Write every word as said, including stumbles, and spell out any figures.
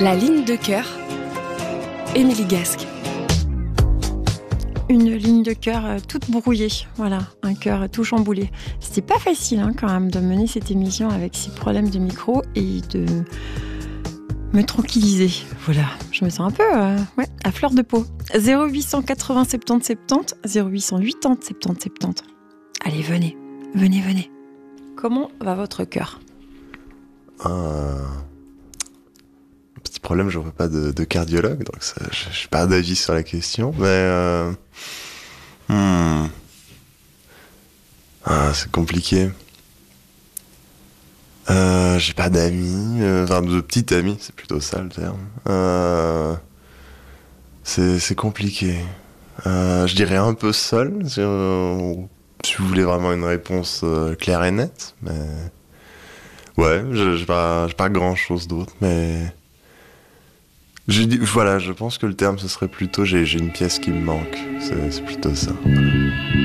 La ligne de cœur, Émilie Gasque. Une ligne de cœur euh, toute brouillée, voilà, un cœur tout chamboulé. C'était pas facile hein, quand même de mener cette émission avec ces problèmes de micro et de me tranquilliser. Voilà, je me sens un peu euh, ouais, à fleur de peau. zéro huit cent quatre-vingts soixante-dix soixante-dix, zéro huit cent quatre-vingts soixante-dix soixante-dix. Allez, venez, venez, venez. Comment va votre cœur ? Un petit problème, je n'aurai pas de, de cardiologue, donc ça, je n'ai pas d'avis sur la question, mais euh, hmm, ah, c'est compliqué. Euh, j'ai pas d'amis, euh, enfin de petits amis, c'est plutôt ça le terme. Euh, c'est, c'est compliqué. Euh, je dirais un peu seul, si, euh, si vous voulez vraiment une réponse euh, claire et nette, mais ouais, je- j'ai pas, j'ai pas grand chose d'autre, mais j'ai dit- voilà, je pense que le terme ce serait plutôt j'ai, j'ai une pièce qui me manque, c'est, c'est plutôt ça.